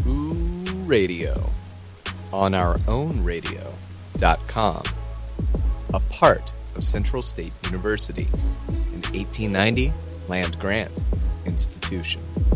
Ooh Radio on our own radio.com, a part of Central State University, an 1890 land grant institution.